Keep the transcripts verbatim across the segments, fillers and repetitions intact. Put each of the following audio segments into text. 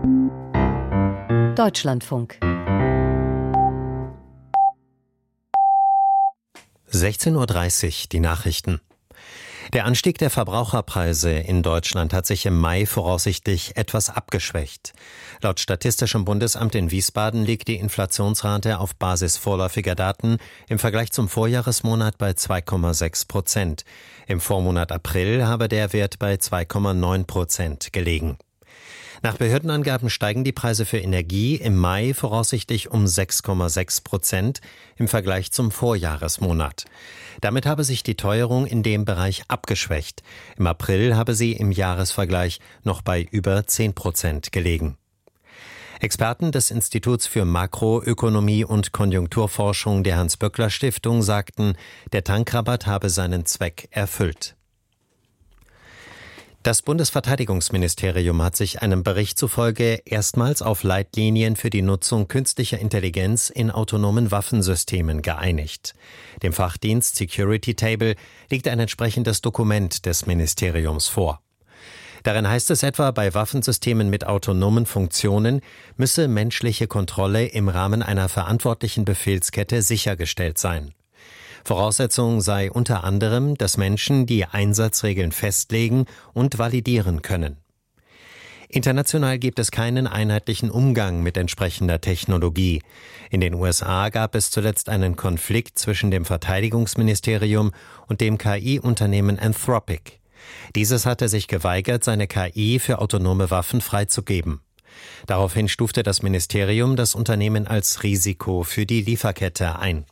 Deutschlandfunk. sechzehn Uhr dreißig, die Nachrichten. Der Anstieg der Verbraucherpreise in Deutschland hat sich im Mai voraussichtlich etwas abgeschwächt. Laut Statistischem Bundesamt in Wiesbaden liegt die Inflationsrate auf Basis vorläufiger Daten im Vergleich zum Vorjahresmonat bei zwei Komma sechs Prozent. Im Vormonat April habe der Wert bei zwei Komma neun Prozent gelegen. Nach Behördenangaben steigen die Preise für Energie im Mai voraussichtlich um sechs Komma sechs Prozent im Vergleich zum Vorjahresmonat. Damit habe sich die Teuerung in dem Bereich abgeschwächt. Im April habe sie im Jahresvergleich noch bei über zehn Prozent gelegen. Experten des Instituts für Makroökonomie und Konjunkturforschung der Hans-Böckler-Stiftung sagten, der Tankrabatt habe seinen Zweck erfüllt. Das Bundesverteidigungsministerium hat sich einem Bericht zufolge erstmals auf Leitlinien für die Nutzung künstlicher Intelligenz in autonomen Waffensystemen geeinigt. Dem Fachdienst Security Table liegt ein entsprechendes Dokument des Ministeriums vor. Darin heißt es etwa, bei Waffensystemen mit autonomen Funktionen müsse menschliche Kontrolle im Rahmen einer verantwortlichen Befehlskette sichergestellt sein. Voraussetzung sei unter anderem, dass Menschen die Einsatzregeln festlegen und validieren können. International gibt es keinen einheitlichen Umgang mit entsprechender Technologie. In den U S A gab es zuletzt einen Konflikt zwischen dem Verteidigungsministerium und dem K I-Unternehmen Anthropic. Dieses hatte sich geweigert, seine K I für autonome Waffen freizugeben. Daraufhin stufte das Ministerium das Unternehmen als Risiko für die Lieferkette ein.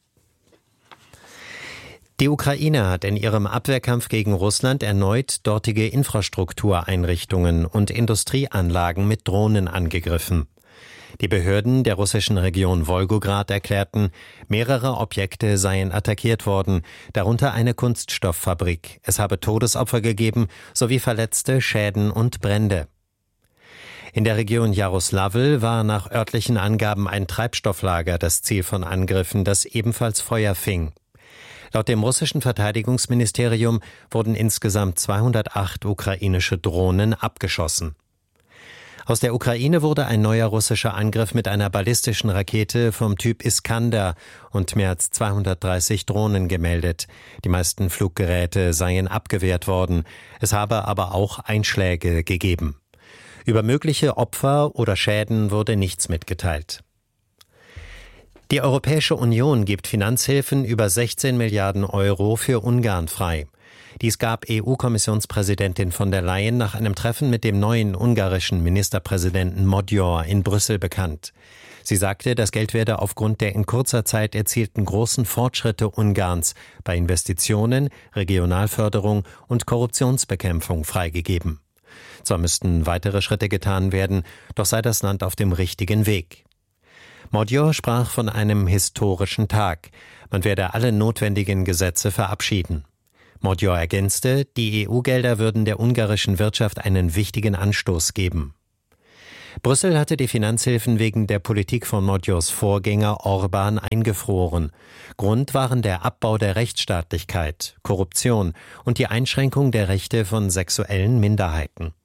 Die Ukraine hat in ihrem Abwehrkampf gegen Russland erneut dortige Infrastruktureinrichtungen und Industrieanlagen mit Drohnen angegriffen. Die Behörden der russischen Region Wolgograd erklärten, mehrere Objekte seien attackiert worden, darunter eine Kunststofffabrik. Es habe Todesopfer gegeben sowie Verletzte, Schäden und Brände. In der Region Jaroslavl war nach örtlichen Angaben ein Treibstofflager das Ziel von Angriffen, das ebenfalls Feuer fing. Laut dem russischen Verteidigungsministerium wurden insgesamt zweihundertacht ukrainische Drohnen abgeschossen. Aus der Ukraine wurde ein neuer russischer Angriff mit einer ballistischen Rakete vom Typ Iskander und mehr als zweihundertdreißig Drohnen gemeldet. Die meisten Fluggeräte seien abgewehrt worden. Es habe aber auch Einschläge gegeben. Über mögliche Opfer oder Schäden wurde nichts mitgeteilt. Die Europäische Union gibt Finanzhilfen über sechzehn Milliarden Euro für Ungarn frei. Dies gab E U-Kommissionspräsidentin von der Leyen nach einem Treffen mit dem neuen ungarischen Ministerpräsidenten Magyar in Brüssel bekannt. Sie sagte, das Geld werde aufgrund der in kurzer Zeit erzielten großen Fortschritte Ungarns bei Investitionen, Regionalförderung und Korruptionsbekämpfung freigegeben. Zwar müssten weitere Schritte getan werden, doch sei das Land auf dem richtigen Weg. Magyar sprach von einem historischen Tag. Man werde alle notwendigen Gesetze verabschieden. Magyar ergänzte, die E U-Gelder würden der ungarischen Wirtschaft einen wichtigen Anstoß geben. Brüssel hatte die Finanzhilfen wegen der Politik von Magyars Vorgänger Orbán eingefroren. Grund waren der Abbau der Rechtsstaatlichkeit, Korruption und die Einschränkung der Rechte von sexuellen Minderheiten.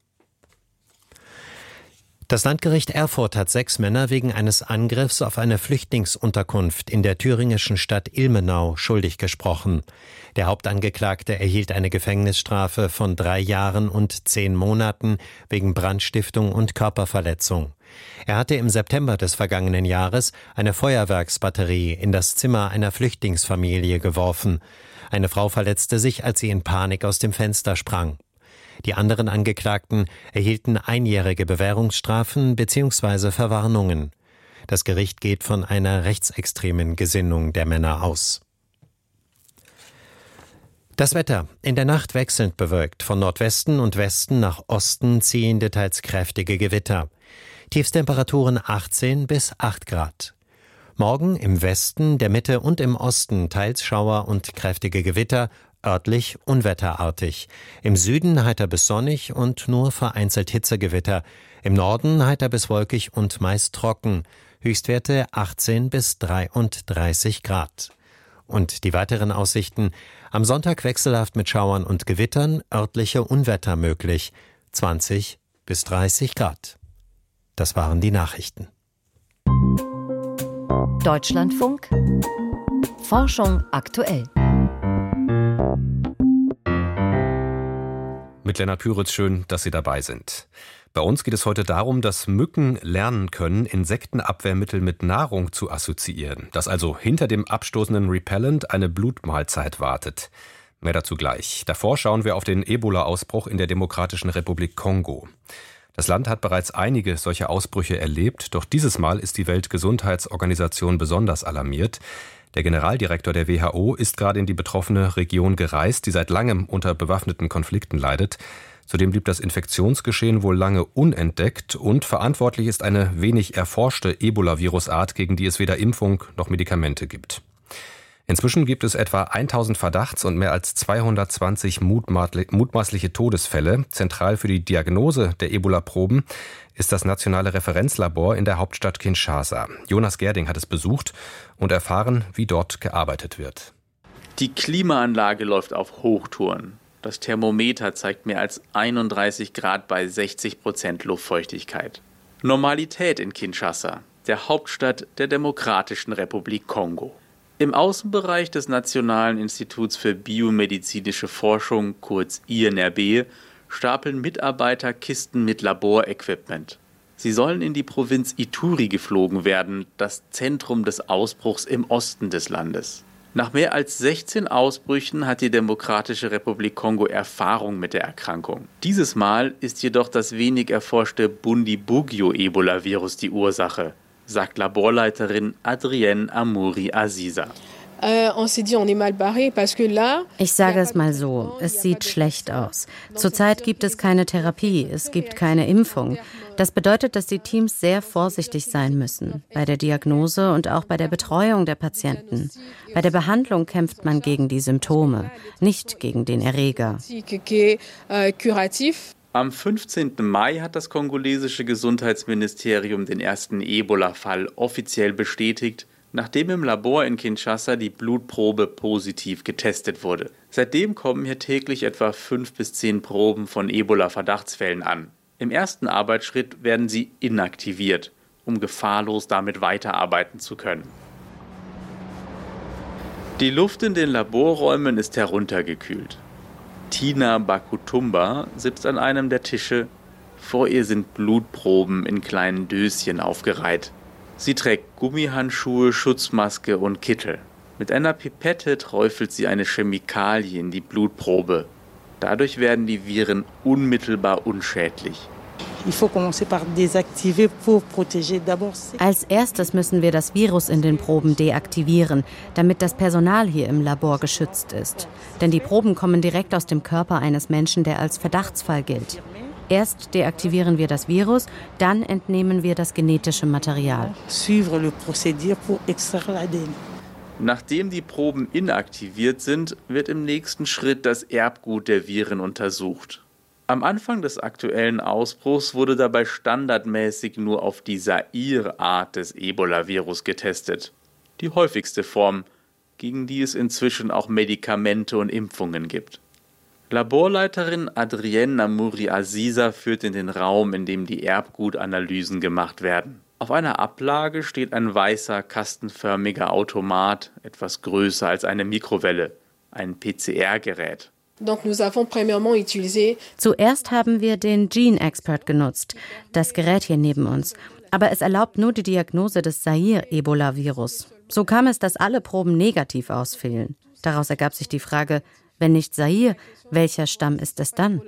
Das Landgericht Erfurt hat sechs Männer wegen eines Angriffs auf eine Flüchtlingsunterkunft in der thüringischen Stadt Ilmenau schuldig gesprochen. Der Hauptangeklagte erhielt eine Gefängnisstrafe von drei Jahren und zehn Monaten wegen Brandstiftung und Körperverletzung. Er hatte im September des vergangenen Jahres eine Feuerwerksbatterie in das Zimmer einer Flüchtlingsfamilie geworfen. Eine Frau verletzte sich, als sie in Panik aus dem Fenster sprang. Die anderen Angeklagten erhielten einjährige Bewährungsstrafen bzw. Verwarnungen. Das Gericht geht von einer rechtsextremen Gesinnung der Männer aus. Das Wetter. In der Nacht wechselnd bewölkt. Von Nordwesten und Westen nach Osten ziehende teils kräftige Gewitter. Tiefstemperaturen achtzehn bis acht Grad. Morgen im Westen, der Mitte und im Osten teils Schauer und kräftige Gewitter, örtlich unwetterartig. Im Süden heiter bis sonnig und nur vereinzelt Hitzegewitter. Im Norden heiter bis wolkig und meist trocken. Höchstwerte achtzehn bis dreiunddreißig Grad. Und die weiteren Aussichten: am Sonntag wechselhaft mit Schauern und Gewittern, örtliche Unwetter möglich, zwanzig bis dreißig Grad. Das waren die Nachrichten. Deutschlandfunk Forschung aktuell. Mit Lennart Püritz, schön, dass Sie dabei sind. Bei uns geht es heute darum, dass Mücken lernen können, Insektenabwehrmittel mit Nahrung zu assoziieren. Dass also hinter dem abstoßenden Repellent eine Blutmahlzeit wartet. Mehr dazu gleich. Davor schauen wir auf den Ebola-Ausbruch in der Demokratischen Republik Kongo. Das Land hat bereits einige solche Ausbrüche erlebt, doch dieses Mal ist die Weltgesundheitsorganisation besonders alarmiert. Der Generaldirektor der W H O ist gerade in die betroffene Region gereist, die seit langem unter bewaffneten Konflikten leidet. Zudem blieb das Infektionsgeschehen wohl lange unentdeckt und verantwortlich ist eine wenig erforschte Ebola-Virusart, gegen die es weder Impfung noch Medikamente gibt. Inzwischen gibt es etwa tausend Verdachts- und mehr als zweihundertzwanzig mutmaßliche Todesfälle. Zentral für die Diagnose der Ebola-Proben ist das nationale Referenzlabor in der Hauptstadt Kinshasa. Jonas Gerding hat es besucht und erfahren, wie dort gearbeitet wird. Die Klimaanlage läuft auf Hochtouren. Das Thermometer zeigt mehr als einunddreißig Grad bei sechzig Prozent Luftfeuchtigkeit. Normalität in Kinshasa, der Hauptstadt der Demokratischen Republik Kongo. Im Außenbereich des Nationalen Instituts für biomedizinische Forschung, kurz I N R B, stapeln Mitarbeiter Kisten mit Laborequipment. Sie sollen in die Provinz Ituri geflogen werden, das Zentrum des Ausbruchs im Osten des Landes. Nach mehr als sechzehn Ausbrüchen hat die Demokratische Republik Kongo Erfahrung mit der Erkrankung. Dieses Mal ist jedoch das wenig erforschte Bundibugyo-Ebola-Virus die Ursache, sagt Laborleiterin Adrienne Amouri Aziza. Ich sage es mal so, es sieht schlecht aus. Zurzeit gibt es keine Therapie, es gibt keine Impfung. Das bedeutet, dass die Teams sehr vorsichtig sein müssen, bei der Diagnose und auch bei der Betreuung der Patienten. Bei der Behandlung kämpft man gegen die Symptome, nicht gegen den Erreger. Am fünfzehnten Mai hat das kongolesische Gesundheitsministerium den ersten Ebola-Fall offiziell bestätigt, nachdem im Labor in Kinshasa die Blutprobe positiv getestet wurde. Seitdem kommen hier täglich etwa fünf bis zehn Proben von Ebola-Verdachtsfällen an. Im ersten Arbeitsschritt werden sie inaktiviert, um gefahrlos damit weiterarbeiten zu können. Die Luft in den Laborräumen ist heruntergekühlt. Tina Bakutumba sitzt an einem der Tische. Vor ihr sind Blutproben in kleinen Döschen aufgereiht. Sie trägt Gummihandschuhe, Schutzmaske und Kittel. Mit einer Pipette träufelt sie eine Chemikalie in die Blutprobe. Dadurch werden die Viren unmittelbar unschädlich. Als erstes müssen wir das Virus in den Proben deaktivieren, damit das Personal hier im Labor geschützt ist. Denn die Proben kommen direkt aus dem Körper eines Menschen, der als Verdachtsfall gilt. Erst deaktivieren wir das Virus, dann entnehmen wir das genetische Material. Nachdem die Proben inaktiviert sind, wird im nächsten Schritt das Erbgut der Viren untersucht. Am Anfang des aktuellen Ausbruchs wurde dabei standardmäßig nur auf die Zaire-Art des Ebola-Virus getestet. Die häufigste Form, gegen die es inzwischen auch Medikamente und Impfungen gibt. Laborleiterin Adrienne Amouri Aziza führt in den Raum, in dem die Erbgutanalysen gemacht werden. Auf einer Ablage steht ein weißer, kastenförmiger Automat, etwas größer als eine Mikrowelle, ein P C R-Gerät. Zuerst haben wir den Gene Expert genutzt, das Gerät hier neben uns. Aber es erlaubt nur die Diagnose des Zaire-Ebola-Virus. So kam es, dass alle Proben negativ ausfielen. Daraus ergab sich die Frage, wenn nicht Zaire, welcher Stamm ist es dann?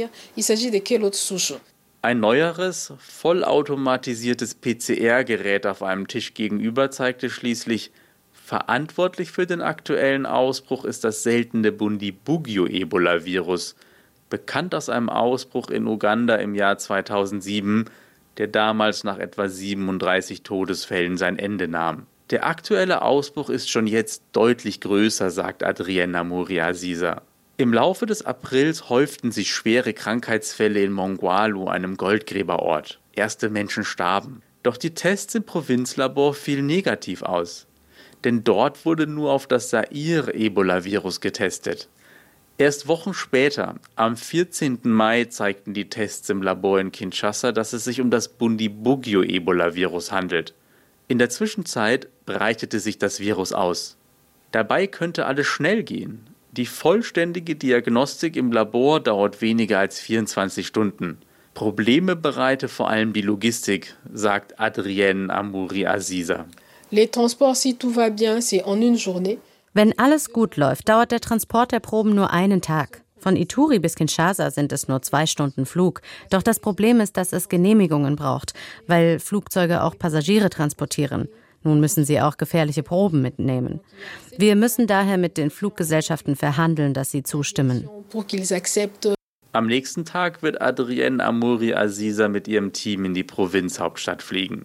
Ein neueres, vollautomatisiertes P C R-Gerät auf einem Tisch gegenüber zeigte schließlich, verantwortlich für den aktuellen Ausbruch ist das seltene Bundibugyo-Ebola-Virus, bekannt aus einem Ausbruch in Uganda im Jahr zweitausendsieben, der damals nach etwa siebenunddreißig Todesfällen sein Ende nahm. Der aktuelle Ausbruch ist schon jetzt deutlich größer, sagt Adrienne Amouri Aziza. Im Laufe des Aprils häuften sich schwere Krankheitsfälle in Mongwalu, einem Goldgräberort. Erste Menschen starben. Doch die Tests im Provinzlabor fielen negativ aus. Denn dort wurde nur auf das Zaire-Ebola-Virus getestet. Erst Wochen später, am vierzehnten Mai, zeigten die Tests im Labor in Kinshasa, dass es sich um das Bundibugyo-Ebola-Virus handelt. In der Zwischenzeit breitete sich das Virus aus. Dabei könnte alles schnell gehen. Die vollständige Diagnostik im Labor dauert weniger als vierundzwanzig Stunden. Probleme bereite vor allem die Logistik, sagt Adrienne Amouri-Aziza. Les transports, si tout va bien, c'est en une journée. Wenn alles gut läuft, dauert der Transport der Proben nur einen Tag. Von Ituri bis Kinshasa sind es nur zwei Stunden Flug. Doch das Problem ist, dass es Genehmigungen braucht, weil Flugzeuge auch Passagiere transportieren. Nun müssen sie auch gefährliche Proben mitnehmen. Wir müssen daher mit den Fluggesellschaften verhandeln, dass sie zustimmen. Am nächsten Tag wird Adrienne Amouri-Aziza mit ihrem Team in die Provinzhauptstadt fliegen.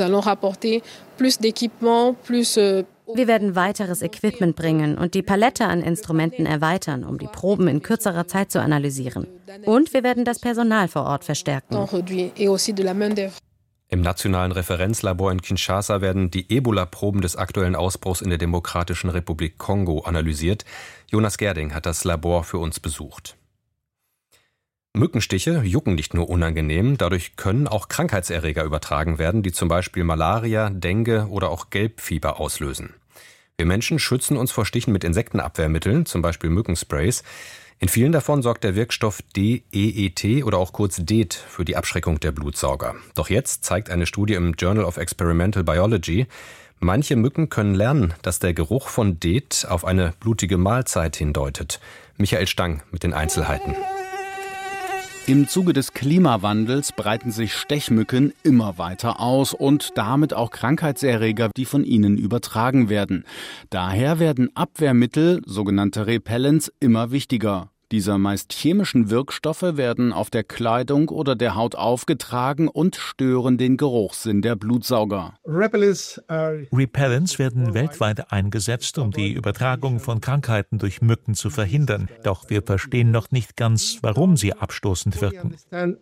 Wir werden weiteres Equipment bringen und die Palette an Instrumenten erweitern, um die Proben in kürzerer Zeit zu analysieren. Und wir werden das Personal vor Ort verstärken. Im nationalen Referenzlabor in Kinshasa werden die Ebola-Proben des aktuellen Ausbruchs in der Demokratischen Republik Kongo analysiert. Jonas Gerding hat das Labor für uns besucht. Mückenstiche jucken nicht nur unangenehm, dadurch können auch Krankheitserreger übertragen werden, die zum Beispiel Malaria, Dengue oder auch Gelbfieber auslösen. Wir Menschen schützen uns vor Stichen mit Insektenabwehrmitteln, zum Beispiel Mückensprays. In vielen davon sorgt der Wirkstoff D E E T oder auch kurz D E T für die Abschreckung der Blutsauger. Doch jetzt zeigt eine Studie im Journal of Experimental Biology, manche Mücken können lernen, dass der Geruch von D E T auf eine blutige Mahlzeit hindeutet. Michael Stang mit den Einzelheiten. Im Zuge des Klimawandels breiten sich Stechmücken immer weiter aus und damit auch Krankheitserreger, die von ihnen übertragen werden. Daher werden Abwehrmittel, sogenannte Repellents, immer wichtiger. Diese meist chemischen Wirkstoffe werden auf der Kleidung oder der Haut aufgetragen und stören den Geruchssinn der Blutsauger. Repellents werden weltweit eingesetzt, um die Übertragung von Krankheiten durch Mücken zu verhindern. Doch wir verstehen noch nicht ganz, warum sie abstoßend wirken.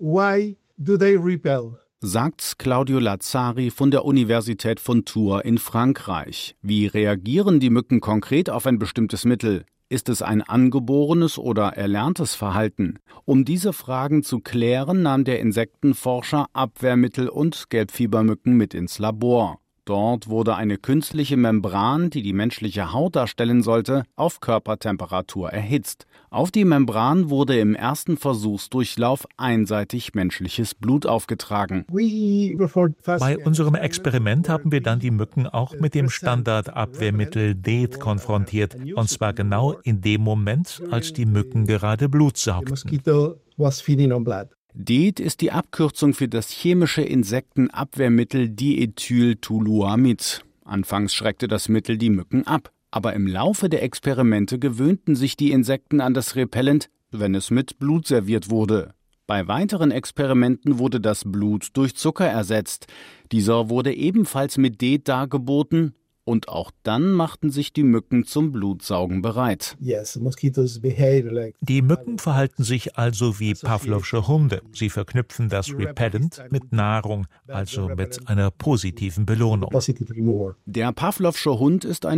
Sagt Claudio Lazzari von der Universität von Tours in Frankreich. Wie reagieren die Mücken konkret auf ein bestimmtes Mittel? Ist es ein angeborenes oder erlerntes Verhalten? Um diese Fragen zu klären, nahm der Insektenforscher Abwehrmittel und Gelbfiebermücken mit ins Labor. Dort wurde eine künstliche Membran, die die menschliche Haut darstellen sollte, auf Körpertemperatur erhitzt. Auf die Membran wurde im ersten Versuchsdurchlauf einseitig menschliches Blut aufgetragen. Bei unserem Experiment haben wir dann die Mücken auch mit dem Standardabwehrmittel D E T konfrontiert. Und zwar genau in dem Moment, als die Mücken gerade Blut saugten. D E T ist die Abkürzung für das chemische Insektenabwehrmittel Diethyltoluamid. Anfangs schreckte das Mittel die Mücken ab. Aber im Laufe der Experimente gewöhnten sich die Insekten an das Repellent, wenn es mit Blut serviert wurde. Bei weiteren Experimenten wurde das Blut durch Zucker ersetzt. Dieser wurde ebenfalls mit D E T dargeboten. Und auch dann machten sich die Mücken zum Blutsaugen bereit. Die Mücken verhalten sich also wie Pavlovsche Hunde. Sie verknüpfen das Repellent mit Nahrung, also mit einer positiven Belohnung. Der Pavlovsche Hund ist ein